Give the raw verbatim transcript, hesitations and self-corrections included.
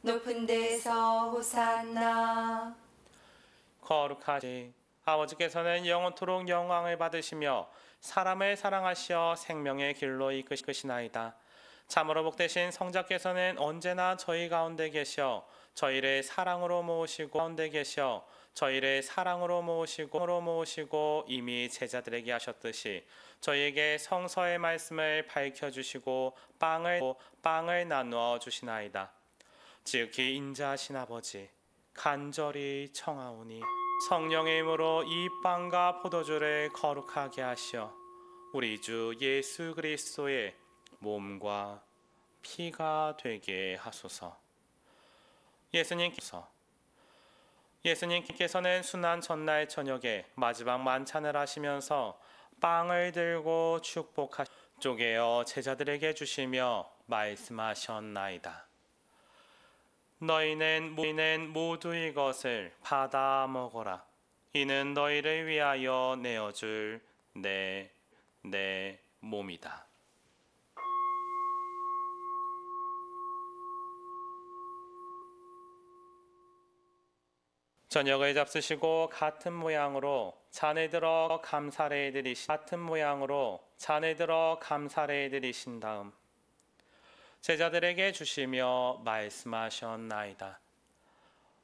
높은 데서 호산나. 거룩하지 아버지께서는 영원토록 영광을 받으시며 사람을 사랑하시어 생명의 길로 이끄시나이다. 참으로 복되신 성자께서는 언제나 저희 가운데 계셔 저희를 사랑으로 모으시고 가운데 계셔 저희를 사랑으로 모으시고 모으시고 이미 제자들에게 하셨듯이 저희에게 성서의 말씀을 밝혀 주시고 빵을 빵을 나누어 주시나이다. 지극히 인자하신 아버지 간절히 청하오니 성령의 힘으로 이 빵과 포도주를 거룩하게 하시어 우리 주 예수 그리스도의 몸과 피가 되게 하소서. 예수님께서 예수님께서는 순환 전날 저녁에 마지막 만찬을 하시면서 빵을 들고 축복하 쪼개어 제자들에게 주시며 말씀하셨나이다. 너희는, 너희는 모두 이것을 받아 먹어라. 이는 너희를 위하여 내어줄 내, 내 몸이다. 저녁을 잡수시고 같은 모양으로 잔에 들어 감사를 드리신 같은 모양으로 잔에 들어 감사를 드리신 다음 제자들에게 주시며 말씀하셨나이다.